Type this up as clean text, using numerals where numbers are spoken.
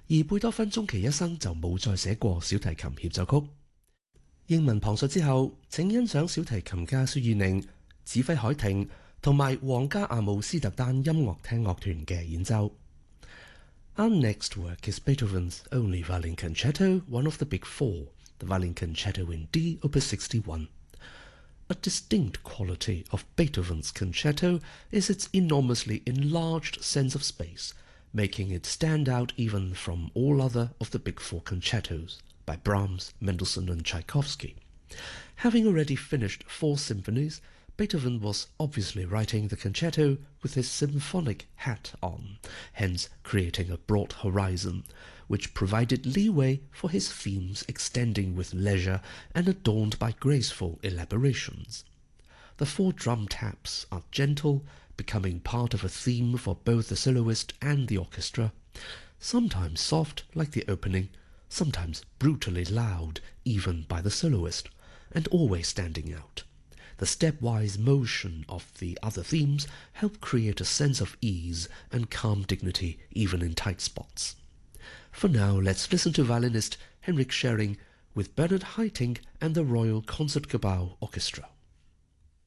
而貝多芬終其一生就冇再寫過小提琴協奏曲。英文旁述之後，請欣賞小提琴家舒爾寧、指揮海廷同埋皇家阿姆斯特丹音樂廳樂團嘅演奏。Our next work is Beethoven's only violin concerto, one of the big four, the Violin Concerto in D, Opus 61. A distinct quality of Beethoven's concerto is its enormously enlarged sense of space, making it stand out even from all other of the big four concertos by Brahms, Mendelssohn and Tchaikovsky. Having already finished 4 symphonies, Beethoven was obviously writing the concerto with his symphonic hat on, hence creating a broad horizon, which provided leeway for his themes extending with leisure and adorned by graceful elaborations. The 4 drum taps are gentle, becoming part of a theme for both the soloist and the orchestra, sometimes soft like the opening, sometimes brutally loud even by the soloist, and always standing out. The stepwise motion of the other themes help create a sense of ease and calm dignity even in tight spots. For now, let's listen to violinist Henrik Schering with Bernhard Haitink and the Royal Concertgebouw Orchestra.